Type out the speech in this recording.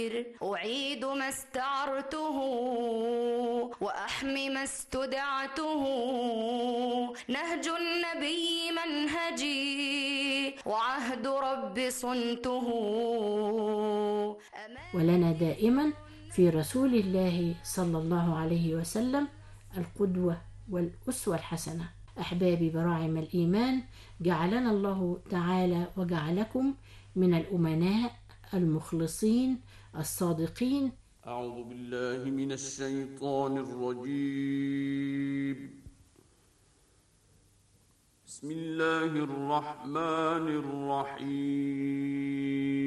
أعيد ما استعرته وأحمي ما استدعته، نهج النبي منهجي وعهد رب صنته. ولنا دائما في رسول الله صلى الله عليه وسلم القدوة والأسوة الحسنة. أحبابي براعم الإيمان، جعلنا الله تعالى وجعلكم من الأمناء المخلصين الصادقين. أعوذ بالله من الشيطان الرجيم. بسم الله الرحمن الرحيم.